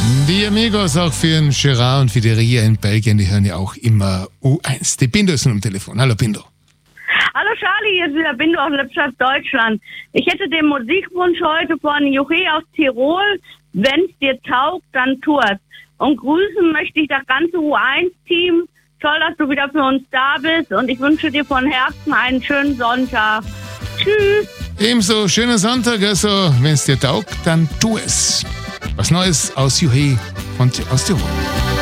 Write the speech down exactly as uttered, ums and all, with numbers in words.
Die Amigos, auch für den Gerard und für die Ria in Belgien, die hören ja auch immer U eins. Die Bindo ist nun am Telefon. Hallo Bindo. Hallo Charlie, hier ist wieder Bindo aus Lippstadt, Deutschland. Ich hätte den Musikwunsch heute von Juche aus Tirol. Wenn's dir taugt, dann tu es. Und grüßen möchte ich das ganze U eins Team. Toll, dass du wieder für uns da bist und ich wünsche dir von Herzen einen schönen Sonntag. Tschüss. Ebenso, schöner Sonntag. Also, wenn es dir taugt, dann tu es. Was Neues aus Juche und aus Tirol.